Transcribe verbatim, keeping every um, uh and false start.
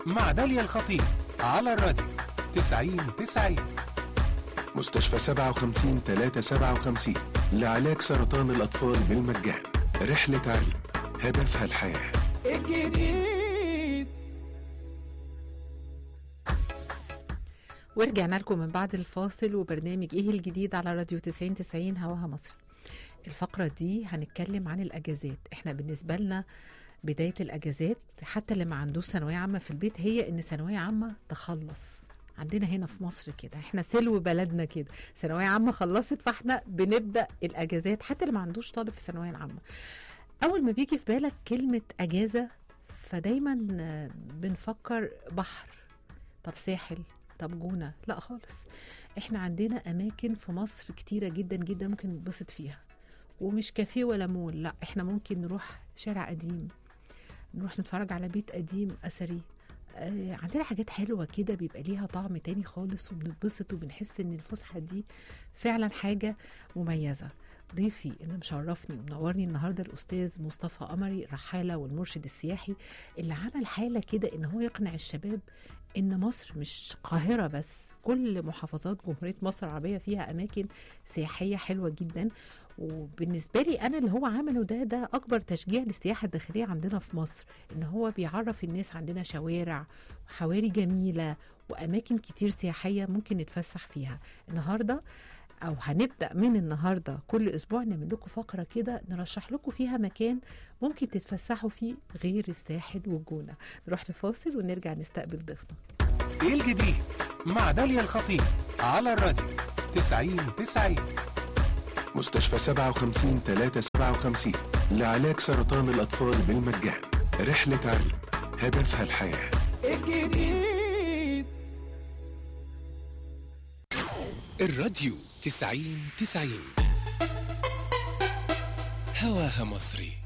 مع داليا الخطيب على الراديو تسعين تسعين. مستشفى سبعة وخمسين ثلاثة سبعة وخمسين لعلاج سرطان الأطفال بالمجان. رحلة علم هدفها الحياة. الجديد. ورجعنا لكم من بعد الفاصل وبرنامج ايه الجديد على راديو تسعين تسعين هواها مصر. الفقرة دي هنتكلم عن الأجازات. احنا بالنسبة لنا بداية الأجازات حتى اللي ما عندوش ثانوية عامة في البيت هي إن ثانوية عامة تخلص. عندنا هنا في مصر كده، احنا سلو بلدنا كده، ثانوية عامة خلصت فاحنا بنبدأ الأجازات حتى اللي ما عندوش طالب في الثانوية العامة. أول ما بيجي في بالك كلمة أجازة فدايما بنفكر بحر، طب ساحل، طب جونة، لا خالص. احنا عندنا أماكن في مصر كتيرة جدا جدا ممكن نتبسط فيها، ومش كافيه ولا مول، لا احنا ممكن نروح شارع قديم، نروح نتفرج على بيت قديم أثري. آه عندنا حاجات حلوة كده بيبقى ليها طعم تاني خالص، وبنتبسط وبنحس ان الفسحة دي فعلا حاجة مميزة. ضيفي اللي مشرفني ومنورني النهاردة الأستاذ مصطفى قمري، الرحالة والمرشد السياحي اللي عمل حالة كده ان هو يقنع الشباب ان مصر مش قاهرة بس، كل محافظات جمهورية مصر العربية فيها أماكن سياحية حلوة جدا. وبالنسبة لي أنا اللي هو عمله ده ده أكبر تشجيع للسياحة الداخلية عندنا في مصر، إن هو بيعرف الناس عندنا شوارع وحواري جميلة وأماكن كتير سياحية ممكن نتفسح فيها. النهاردة أو هنبدأ من النهاردة كل أسبوع نعمل لكم فقرة كده نرشح لكم فيها مكان ممكن تتفسحوا فيه غير الساحل والجونة. نروح لفاصل ونرجع نستقبل ضيفنا. ايه الجديد مع داليا الخطيب على الراديو تسعين تسعين. مستشفى سبعة وخمسين ثلاثة سبعة وخمسين لعلاج سرطان الأطفال بالمجان. رحلة علم هدفها الحياة. الجديد. الراديو تسعين تسعين هواها مصري.